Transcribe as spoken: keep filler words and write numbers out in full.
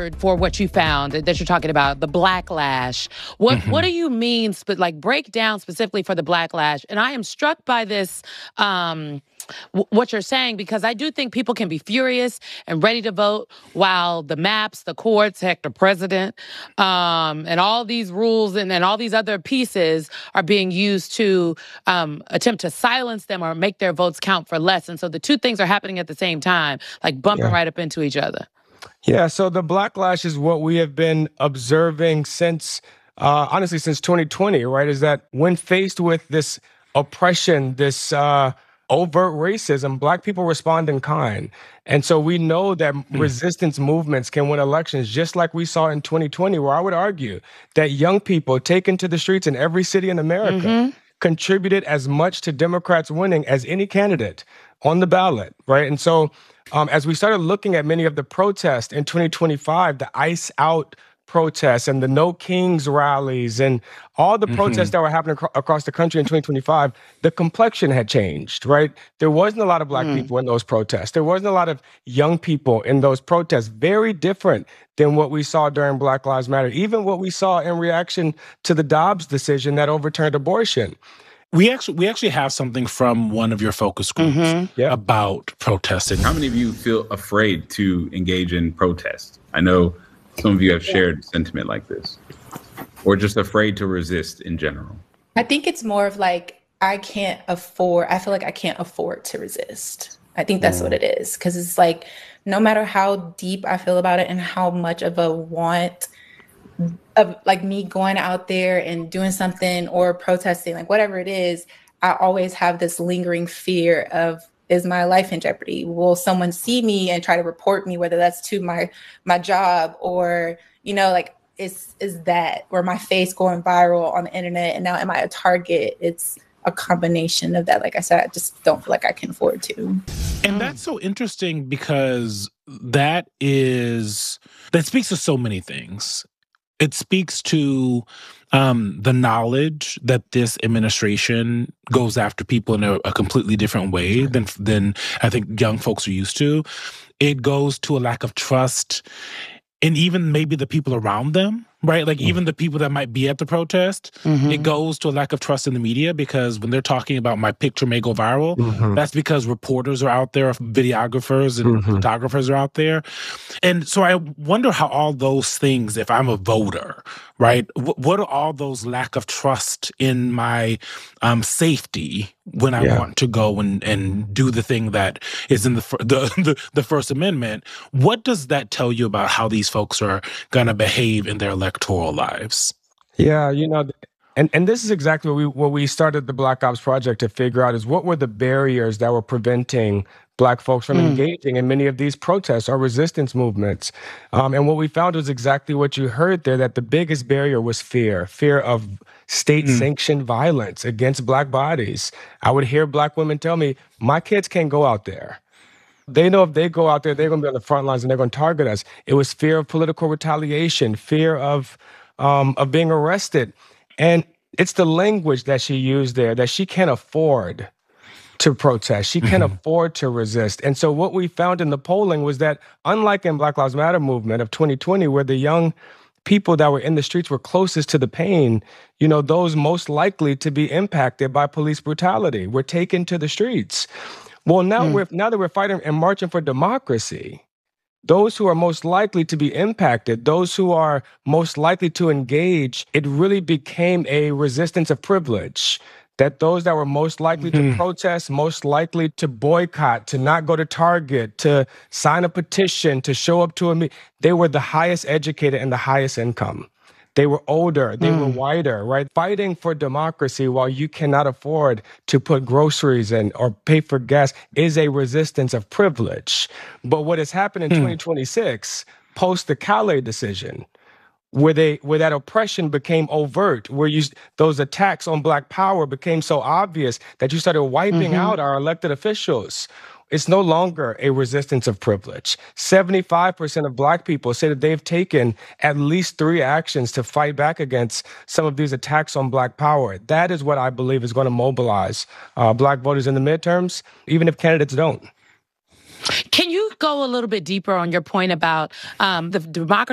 word for what you found that you're talking about, the blacklash. What mm-hmm. what do you mean, sp- like break down specifically for the blacklash? And I am struck by this, um, w- what you're saying, because I do think people can be furious and ready to vote while the maps, the courts, heck, the president, um, and all these rules and, and all these other pieces are being used to um, attempt to silence them or make their votes count for less. And so the two things are happening at the same time, like bumping yeah. right up into each other. Yeah, so the blacklash is what we have been observing since, uh, honestly, since twenty twenty, right? Is that when faced with this oppression, this uh, overt racism, Black people respond in kind. And so we know that mm. resistance movements can win elections, just like we saw in twenty twenty, where I would argue that young people taken to the streets in every city in America mm-hmm. contributed as much to Democrats winning as any candidate on the ballot, right? And so Um, as we started looking at many of the protests in twenty twenty-five, the ICE Out protests and the No Kings rallies and all the mm-hmm. protests that were happening ac- across the country in twenty twenty-five, the complexion had changed, right? There wasn't a lot of Black mm. people in those protests. There wasn't a lot of young people in those protests. Very different than what we saw during Black Lives Matter, even what we saw in reaction to the Dobbs decision that overturned abortion. We actually we actually have something from one of your focus groups mm-hmm. yep. about protesting. How many of you feel afraid to engage in protest? I know some of you have shared sentiment like this, or just afraid to resist in general. I think it's more of like, I can't afford, I feel like I can't afford to resist. I think that's mm. what it is. Because it's like, no matter how deep I feel about it and how much of a want of like me going out there and doing something or protesting, like whatever it is, I always have this lingering fear of, is my life in jeopardy? Will someone see me and try to report me, whether that's to my my job or, you know, like is is that, or my face going viral on the internet, and now am I a target? It's a combination of that. Like I said, I just don't feel like I can afford to. And that's so interesting because that is, that speaks to so many things. It speaks to um, the knowledge that this administration goes after people in a, a completely different way than than I think young folks are used to. It goes to a lack of trust in even maybe the people around them, right? Like mm. even the people that might be at the protest. Mm-hmm. It goes to a lack of trust in the media because when they're talking about my picture may go viral, mm-hmm. that's because reporters are out there, videographers and mm-hmm. photographers are out there. And so I wonder how all those things, if I'm a voter, right, w- what are all those lack of trust in my um, safety when I yeah. want to go and, and do the thing that is in the, the the the First Amendment? What does that tell you about how these folks are going to behave in their electoral lives? Yeah, you know, and, and this is exactly what we what we started the Black Ops Project to figure out is what were the barriers that were preventing Black folks from mm. engaging in many of these protests or resistance movements. Um, and what we found was exactly what you heard there, that the biggest barrier was fear, fear of state-sanctioned mm. violence against Black bodies. I would hear Black women tell me, my kids can't go out there. They know if they go out there, they're going to be on the front lines and they're going to target us. It was fear of political retaliation, fear of um, of being arrested. And it's the language that she used there, that she can't afford to protest. She can't mm-hmm. afford to resist. And so what we found in the polling was that, unlike in Black Lives Matter movement of twenty twenty, where the young people that were in the streets were closest to the pain, you know, those most likely to be impacted by police brutality were taken to the streets. Well, now mm. we're now that we're fighting and marching for democracy, those who are most likely to be impacted, those who are most likely to engage, it really became a resistance of privilege. That those that were most likely mm-hmm. to protest, most likely to boycott, to not go to Target, to sign a petition, to show up to a meeting, they were the highest educated and the highest income. They were older, they mm. were whiter, right? Fighting for democracy while you cannot afford to put groceries in or pay for gas is a resistance of privilege. But what has happened in mm. twenty twenty-six, post the Calais decision, where they where that oppression became overt, where you those attacks on Black power became so obvious that you started wiping mm-hmm. out our elected officials. It's no longer a resistance of privilege. seventy-five percent of Black people say that they've taken at least three actions to fight back against some of these attacks on Black power. That is what I believe is going to mobilize uh, Black voters in the midterms, even if candidates don't. Can you go a little bit deeper on your point about um, the democracy